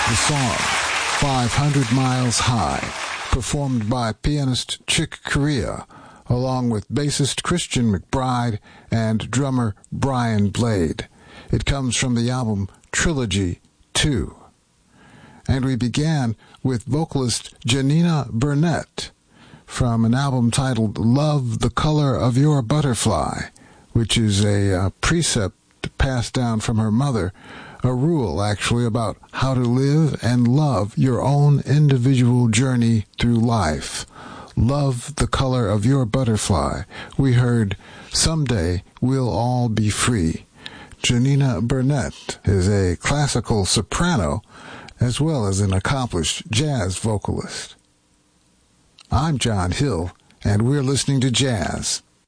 The song, 500 Miles High, performed by pianist Chick Corea, along with bassist Christian McBride and drummer Brian Blade. It comes from the album Trilogy 2. And we began with vocalist Janina Burnett from an album titled Love the Color of Your Butterfly, which is a precept passed down from her mother, a rule actually about how to live and love your own individual journey through life. Love the Color of Your Butterfly. We heard Someday We'll All Be Free. Janina Burnett is a classical soprano as well as an accomplished jazz vocalist. I'm John Hill, and we're listening to jazz